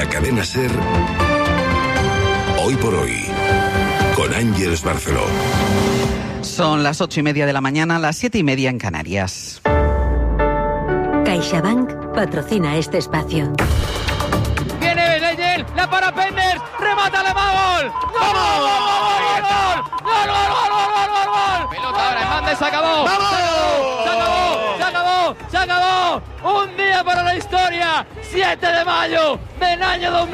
cadena SER, Hoy por Hoy, con Ángeles Barceló. Son las 8:30 de la mañana, las 7:30 en Canarias. CaixaBank patrocina este espacio. Viene Leyel, la para Penders, remata Alemán, gol. ¡Gol! Pelota ahora, Hernández, se acabó. Se acabó. Un día para la historia. 7 de mayo del año 2000.